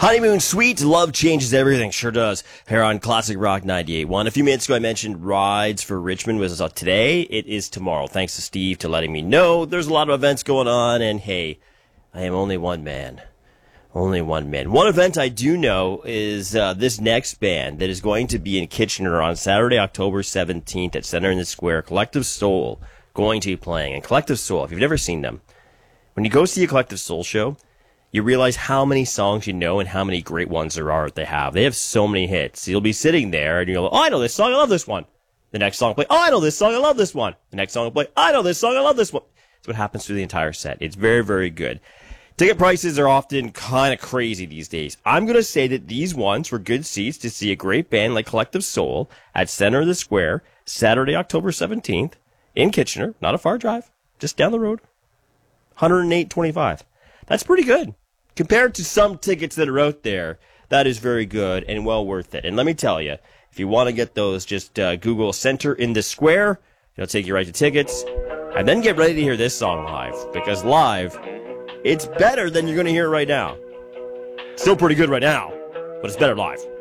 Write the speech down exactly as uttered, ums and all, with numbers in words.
Honeymoon Suite, love changes everything. Sure does. Here on Classic Rock ninety-eight point one. A few minutes ago, I mentioned Rides for Richmond was uh, today. It is tomorrow. Thanks to Steve to letting me know. There's a lot of events going on, and hey, I am only one man. Only one man. One event I do know is uh, this next band that is going to be in Kitchener on Saturday, October seventeenth at Center in the Square. Collective Soul going to be playing. And Collective Soul, if you've never seen them, when you go see a Collective Soul show, you realize how many songs you know and how many great ones there are that they have. They have so many hits. You'll be sitting there and you'll go, oh, I know this song, I love this one. The next song will play, oh, I know this song, I love this one. The next song will play, I know this song, I love this one. That's what happens through the entire set. It's very, very good. Ticket prices are often kind of crazy these days. I'm going to say that these ones were good seats to see a great band like Collective Soul at Center of the Square, Saturday, October seventeenth, in Kitchener. Not a far drive, just down the road. one oh eight twenty-five. That's pretty good. Compared to some tickets that are out there, that is very good and well worth it. And let me tell you, if you want to get those, just uh, Google Center in the Square. It'll take you right to tickets. And then get ready to hear this song live. Because live, it's better than you're going to hear right now. Still pretty good right now, but it's better live.